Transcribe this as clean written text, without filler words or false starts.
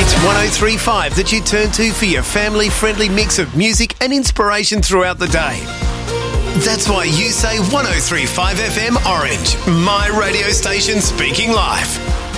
It's 103.5 that you turn to for your family-friendly mix of music and inspiration throughout the day. That's why you say 103.5 FM Orange, my radio station speaking life.